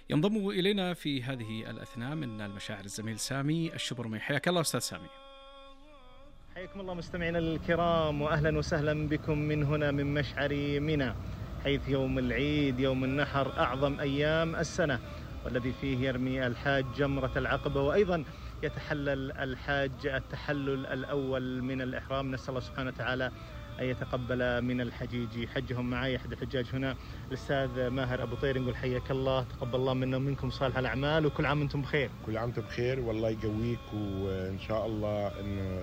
ينضم إلينا في هذه الأثناء من المشاعر الزميل سامي الشبرمي. حياك الله أستاذ سامي. حياكم الله مستمعينا الكرام، وأهلا وسهلا بكم من هنا من مشعر منى، حيث يوم العيد يوم النحر أعظم أيام السنة، والذي فيه يرمي الحاج جمرة العقبة، وأيضا يتحلل الحاج التحلل الأول من الإحرام. نسأل الله سبحانه وتعالى أن يتقبل من الحجيج حجهم. معي أحد الحجاج هنا الأستاذ ماهر أبو طير، نقول حياك الله، تقبل الله منا ومنكم صالح الأعمال، وكل عام وأنتم بخير. كل عام وأنتم بخير، والله يقويك، وإن شاء الله إنه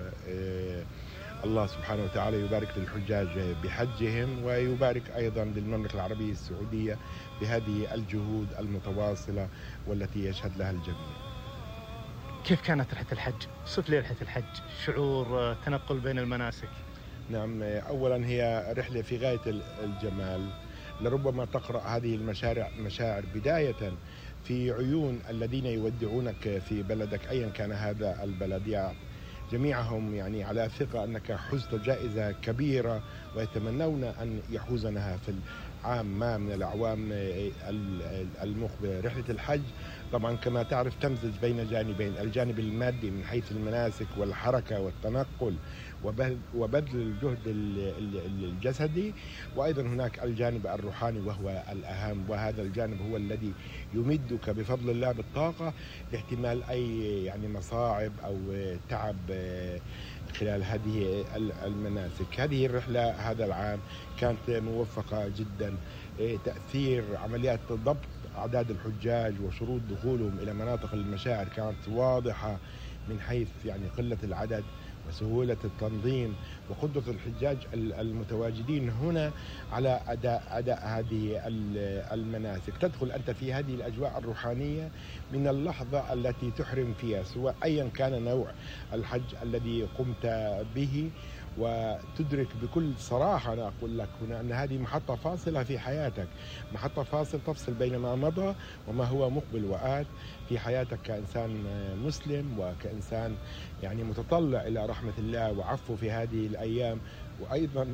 الله سبحانه وتعالى يبارك للحجاج بحجهم، ويبارك أيضا للمملكة العربية السعودية بهذه الجهود المتواصلة والتي يشهد لها الجميع. كيف كانت رحلة الحج؟ صف لي رحلة الحج، شعور تنقل بين المناسك. نعم، أولا هي رحلة في غاية الجمال. لربما تقرأ هذه المشاعر بداية في عيون الذين يودعونك في بلدك أيا كان هذا البلد، جميعهم يعني على ثقة أنك حزت جائزة كبيرة ويتمنون أن يحوزنها في العام ما من الأعوام المقبلة. رحلة الحج طبعا كما تعرف تمزج بين جانبين: الجانب المادي من حيث المناسك والحركة والتنقل وبذل الجهد الجسدي، وأيضا هناك الجانب الروحاني وهو الأهم، وهذا الجانب هو الذي يمدك بفضل الله بالطاقة لاحتمال أي يعني مصاعب أو تعب خلال هذه المناسك. هذه الرحلة هذا العام كانت موفقة جدا. تأثير عمليات ضبط أعداد الحجاج وشروط دخولهم إلى مناطق المشاعر كانت واضحة من حيث يعني قلة العدد وسهولة التنظيم وقدرة الحجاج المتواجدين هنا على أداء هذه المناسك. تدخل أنت في هذه الأجواء الروحانية من اللحظة التي تحرم فيها، سواء أيا كان نوع الحج الذي قمت به، وتدرك بكل صراحة، أنا أقول لك هنا أن هذه محطة فاصلة في حياتك، محطة فاصل تفصل بين ما مضى وما هو مقبل وآت في حياتك كإنسان مسلم وكإنسان يعني متطلع إلى رحمة الله وعفو في هذه الأيام. وأيضا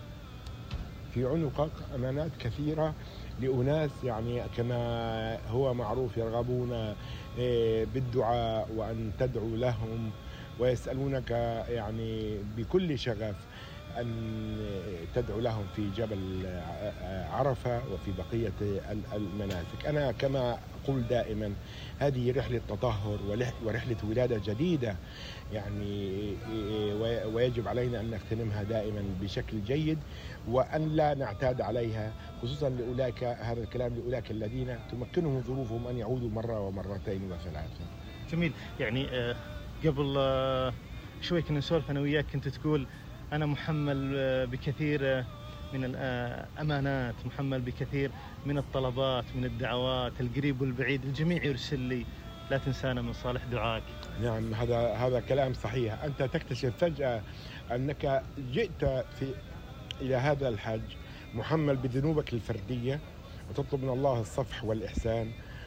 في عنقك أمانات كثيرة لأناس يعني كما هو معروف يرغبون بالدعاء وأن تدعو لهم، ويسألونك يعني بكل شغف أن تدعو لهم في جبل عرفة وفي بقية المناسك. أنا كما أقول دائما هذه رحلة تطهر ورحلة ولادة جديدة يعني، ويجب علينا أن نغتنمها دائما بشكل جيد وأن لا نعتاد عليها، خصوصا لأولئك، هذا الكلام لأولئك الذين تمكنهم ظروفهم أن يعودوا مرة ومرتين وثلاثة. جميل. يعني قبل شوي كنا نسولف أنا وياك، كنت تقول أنا محمل بكثير من الأمانات، محمل بكثير من الطلبات، من الدعوات، القريب والبعيد الجميع يرسل لي، لا تنسانا من صالح دعائك. نعم، هذا كلام صحيح. أنت تكتشف فجأة أنك جئت إلى هذا الحج محمل بذنوبك الفردية، وتطلب من الله الصفح والإحسان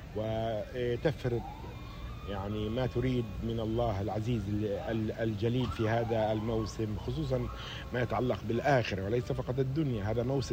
وتفرض يعني ما تريد من الله العزيز الجليل في هذا الموسم، خصوصا ما يتعلق بالآخرة وليس فقط الدنيا. هذا موسم